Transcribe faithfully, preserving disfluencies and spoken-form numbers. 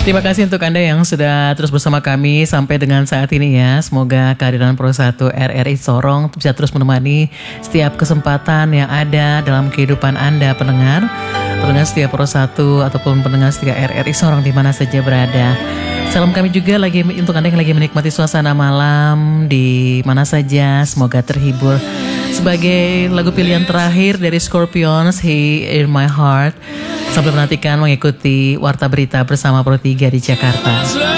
Terima kasih untuk Anda yang sudah terus bersama kami sampai dengan saat ini ya. Semoga kehadiran Pro satu R R I Sorong bisa terus menemani setiap kesempatan yang ada dalam kehidupan Anda pendengar. Pendengar setia Pro satu ataupun pendengar setia R R I Sorong di mana saja berada. Salam kami juga lagi untuk Anda yang lagi menikmati suasana malam di mana saja. Semoga terhibur. Sebagai lagu pilihan terakhir dari Scorpions, He in My Heart. Sambil menantikan mengikuti Warta Berita bersama Pro tiga di Jakarta.